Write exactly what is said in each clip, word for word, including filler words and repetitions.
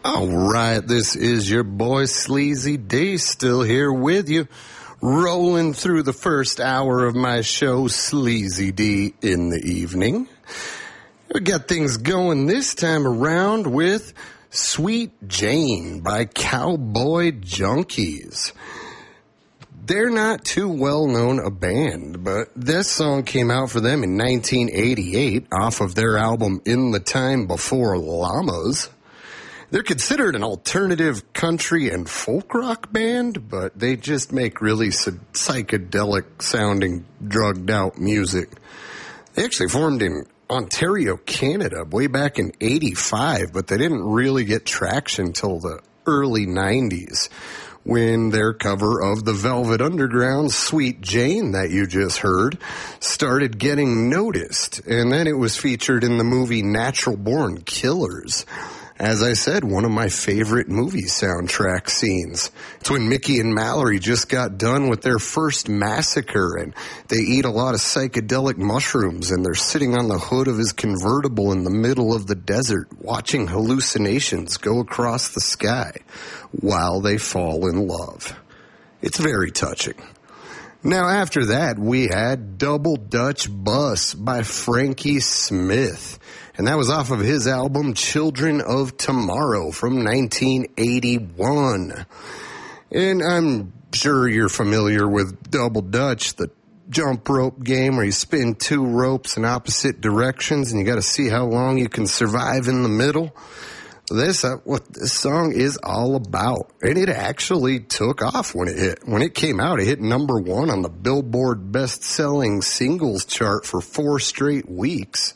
All right, this is your boy Sleazy D, still here with you, rolling through the first hour of my show, Sleazy D in the evening. We got things going this time around with Sweet Jane by Cowboy Junkies. They're not too well known a band, but this song came out for them in nineteen eighty-eight off of their album In the Time Before Llamas. They're considered an alternative country and folk rock band, but they just make really psychedelic sounding, drugged out music. They actually formed in Ontario, Canada, way back in eighty-five, but they didn't really get traction till the early nineties when their cover of the Velvet Underground's Sweet Jane that you just heard started getting noticed. And then it was featured in the movie Natural Born Killers. As I said, one of my favorite movie soundtrack scenes. It's when Mickey and Mallory just got done with their first massacre, and they eat a lot of psychedelic mushrooms, and they're sitting on the hood of his convertible in the middle of the desert, watching hallucinations go across the sky while they fall in love. It's very touching. Now, after that, we had Double Dutch Bus by Frankie Smith. And that was off of his album Children of Tomorrow from nineteen eighty-one. And I'm sure you're familiar with Double Dutch, the jump rope game where you spin two ropes in opposite directions and you got to see how long you can survive in the middle. This uh, what this song is all about. And it actually took off when it hit. When it came out, it hit number one on the Billboard best-selling singles chart for four straight weeks.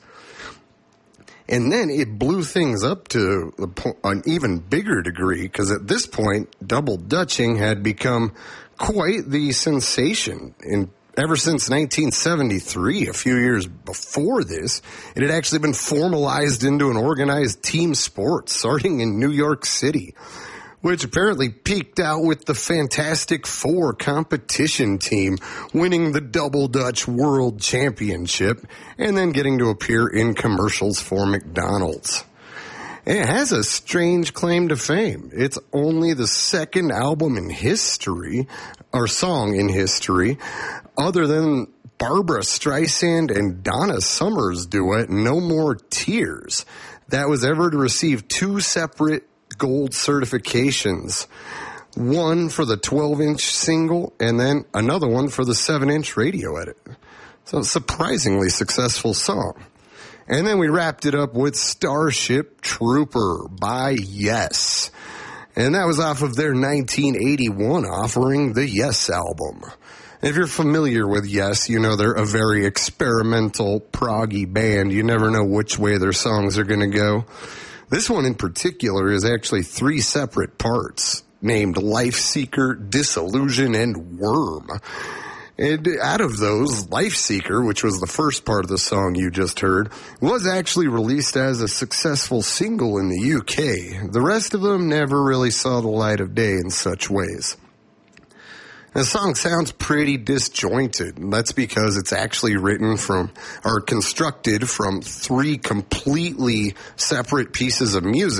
And then it blew things up to an even bigger degree, because at this point, double dutching had become quite the sensation. And ever since nineteen seventy-three, a few years before this, it had actually been formalized into an organized team sport starting in New York City, which apparently peaked out with the Fantastic Four competition team winning the Double Dutch World Championship and then getting to appear in commercials for McDonald's. And it has a strange claim to fame. It's only the second album in history, or song in history, other than Barbra Streisand and Donna Summer's duet, No More Tears, that was ever to receive two separate gold certifications, one for the twelve-inch single and then another one for the seven-inch radio edit. So a surprisingly successful song. And then we wrapped it up with Starship Trooper by Yes. And that was off of their nineteen eighty-one offering, the Yes album. If you're familiar with Yes, you know they're a very experimental, proggy band. You never know which way their songs are going to go. This one in particular is actually three separate parts named Life Seeker, Disillusion, and Worm. And out of those, Life Seeker, which was the first part of the song you just heard, was actually released as a successful single in the U K. The rest of them never really saw the light of day in such ways. The song sounds pretty disjointed, and that's because it's actually written from, or constructed from three completely separate pieces of music.